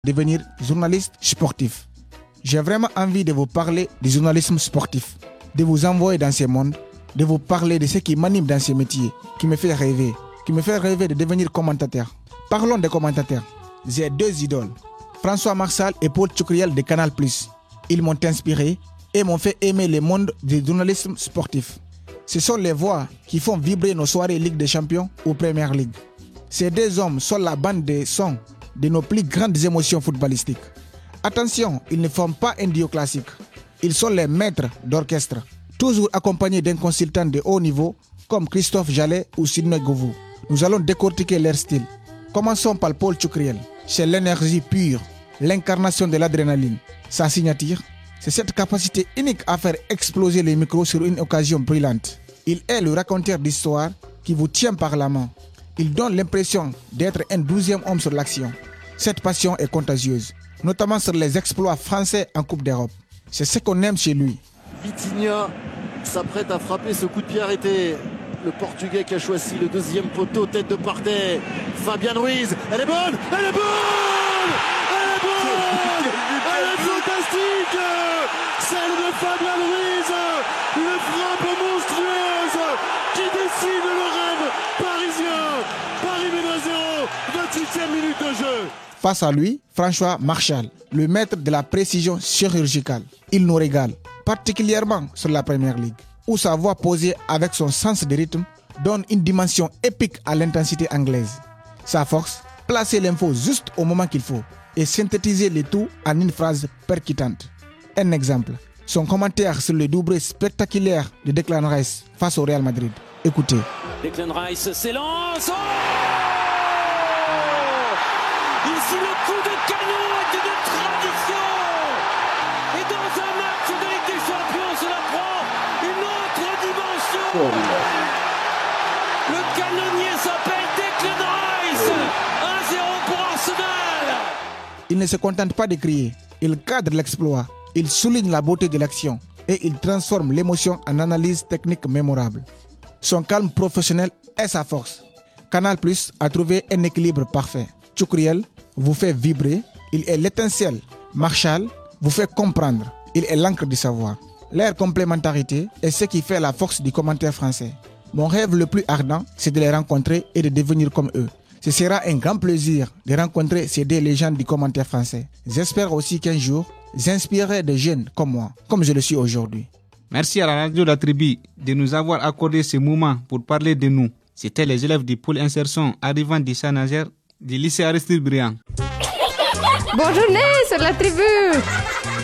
devenir journaliste sportif. J'ai vraiment envie de vous parler du journalisme sportif, de vous envoyer dans ce monde, de vous parler de ce qui m'anime dans ce métier, qui me fait rêver de devenir commentateur. Parlons des commentateurs. J'ai deux idoles, François Marchal et Paul Tchoukriel de Canal+. Ils m'ont inspiré et m'ont fait aimer le monde du journalisme sportif. Ce sont les voix qui font vibrer nos soirées Ligue des Champions ou Premier League. Ces deux hommes sont la bande de son de nos plus grandes émotions footballistiques. Attention, ils ne forment pas un duo classique. Ils sont les maîtres d'orchestre, toujours accompagnés d'un consultant de haut niveau comme Christophe Jallet ou Sidney Govou. Nous allons décortiquer leur style. Commençons par Paul Tchoukriel. C'est l'énergie pure, l'incarnation de l'adrénaline. Sa signature, c'est cette capacité unique à faire exploser les micros sur une occasion brillante. Il est le raconteur d'histoire qui vous tient par la main. Il donne l'impression d'être un 12e homme sur l'action. Cette passion est contagieuse, notamment sur les exploits français en Coupe d'Europe. C'est ce qu'on aime chez lui. Vitinha s'apprête à frapper, ce coup de pied arrêté. Le Portugais qui a choisi le deuxième poteau, tête de Partey. Fabian Ruiz, elle est bonne, elle est bonne, elle est bonne, elle est fantastique. Celle de Fabian Ruiz, une frappe monstrueuse qui décide le rêve parisien. Paris mène 1-0, 28e minute de jeu. Face à lui, François Marchal, le maître de la précision chirurgicale. Il nous régale, particulièrement sur la Première Ligue, où sa voix posée avec son sens de rythme donne une dimension épique à l'intensité anglaise. Sa force, placer l'info juste au moment qu'il faut et synthétiser le tout en une phrase percutante. Un exemple, son commentaire sur le doublé spectaculaire de Declan Rice face au Real Madrid. Écoutez. Declan Rice s'élance. Ici, le coup de canon est une tradition. Et dans un match de Ligue des Champions, cela prend une autre dimension. Le canonnier s'appelle Declan Rice. 1-0 pour Arsenal. Il ne se contente pas de crier. Il cadre l'exploit. Il souligne la beauté de l'action. Et il transforme l'émotion en analyse technique mémorable. Son calme professionnel est sa force. Canal+ a trouvé un équilibre parfait. Tchoukriel vous fait vibrer, il est l'étincelle. Marchal vous fait comprendre, il est l'encre du savoir. Leur complémentarité est ce qui fait la force du commentaire français. Mon rêve le plus ardent, c'est de les rencontrer et de devenir comme eux. Ce sera un grand plaisir de rencontrer ces deux légendes du commentaire français. J'espère aussi qu'un jour, j'inspirerai des jeunes comme moi, comme je le suis aujourd'hui. Merci à la radio La Tribu de nous avoir accordé ce moment pour parler de nous. C'était les élèves du pôle insertion arrivant du Saint-Nazaire du lycée Aristide Briand. Bonne journée sur La Tribu.